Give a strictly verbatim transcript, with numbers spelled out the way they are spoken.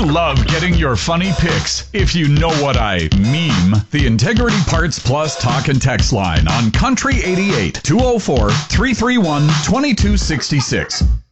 love getting your funny pics. If you know what I meme, the Integrity Parts Plus talk and text line on Country eighty-eight, two oh four, three three one, two two six six.